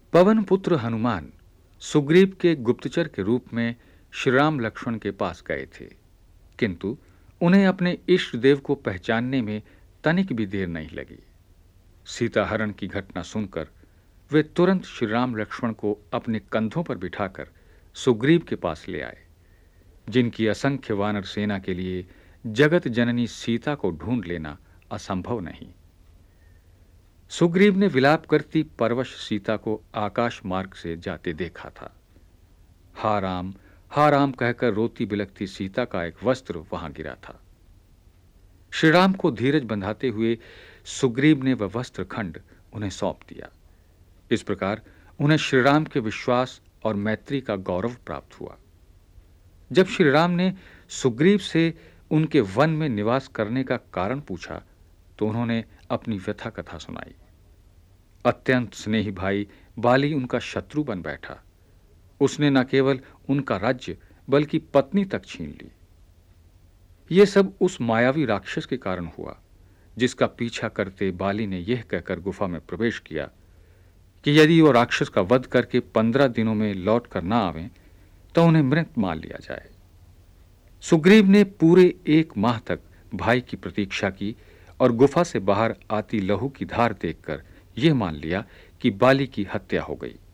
पवन पुत्र हनुमान सुग्रीव के गुप्तचर के रूप में श्री राम लक्ष्मण के पास गए थे, किंतु उन्हें अपने इष्ट देव को पहचानने में तनिक भी देर नहीं लगी। सीता हरण की घटना सुनकर वे तुरंत श्री राम लक्ष्मण को अपने कंधों पर बिठाकर सुग्रीव के पास ले आए, जिनकी असंख्य वानर सेना के लिए जगत जननी सीता को ढूंढ लेना असंभव नहीं। सुग्रीव ने विलाप करती परवश सीता को आकाश मार्ग से जाते देखा था। हा राम कहकर रोती बिलखती सीता का एक वस्त्र वहां गिरा था। श्री राम को धीरज बंधाते हुए सुग्रीव ने वह वस्त्र खंड उन्हें सौंप दिया। इस प्रकार उन्हें श्री राम के विश्वास और मैत्री का गौरव प्राप्त हुआ। जब श्री राम ने सुग्रीव से उनके वन में निवास करने का कारण पूछा तो उन्होंने अपनी व्यथा कथा सुनाई। अत्यंत स्नेही भाई बाली उनका शत्रु बन बैठा। उसने न केवल उनका राज्य बल्कि पत्नी तक छीन ली। यह सब उस मायावी राक्षस के कारण हुआ, जिसका पीछा करते बाली ने यह कहकर गुफा में प्रवेश किया कि यदि वो राक्षस का वध करके 15 दिनों में लौट कर ना आवें तो उन्हें मृत मान लिया जाए। सुग्रीव ने पूरे 1 माह तक भाई की प्रतीक्षा की और गुफा से बाहर आती लहू की धार देखकर यह मान लिया कि बाली की हत्या हो गई।